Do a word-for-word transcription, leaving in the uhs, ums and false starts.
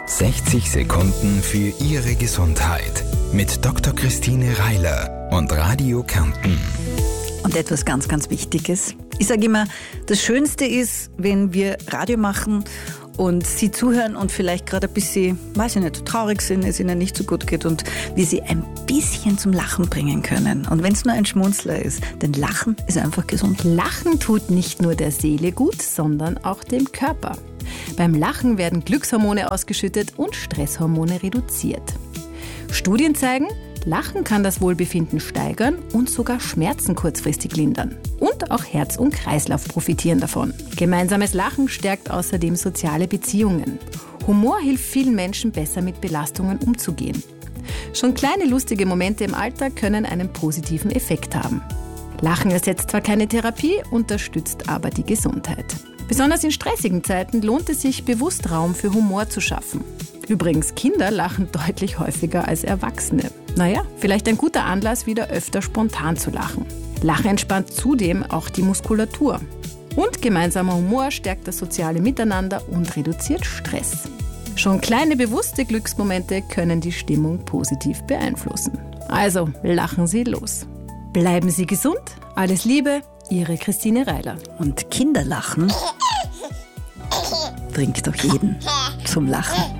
sechzig Sekunden für Ihre Gesundheit mit Doktor Christine Reiler und Radio Kärnten. Und etwas ganz, ganz Wichtiges. Ich sage immer, das Schönste ist, wenn wir Radio machen und Sie zuhören und vielleicht gerade ein bisschen, weiß ich nicht, traurig sind, es Ihnen nicht so gut geht und wir Sie ein bisschen zum Lachen bringen können. Und wenn es nur ein Schmunzler ist, denn Lachen ist einfach gesund. Lachen tut nicht nur der Seele gut, sondern auch dem Körper. Beim Lachen werden Glückshormone ausgeschüttet und Stresshormone reduziert. Studien zeigen, Lachen kann das Wohlbefinden steigern und sogar Schmerzen kurzfristig lindern. Und auch Herz und Kreislauf profitieren davon. Gemeinsames Lachen stärkt außerdem soziale Beziehungen. Humor hilft vielen Menschen besser mit Belastungen umzugehen. Schon kleine lustige Momente im Alltag können einen positiven Effekt haben. Lachen ersetzt zwar keine Therapie, unterstützt aber die Gesundheit. Besonders in stressigen Zeiten lohnt es sich, bewusst Raum für Humor zu schaffen. Übrigens, Kinder lachen deutlich häufiger als Erwachsene. Naja, vielleicht ein guter Anlass, wieder öfter spontan zu lachen. Lachen entspannt zudem auch die Muskulatur. Und gemeinsamer Humor stärkt das soziale Miteinander und reduziert Stress. Schon kleine bewusste Glücksmomente können die Stimmung positiv beeinflussen. Also, lachen Sie los. Bleiben Sie gesund. Alles Liebe, Ihre Christine Reiler. Und Kinderlachen bringt doch jeden zum Lachen.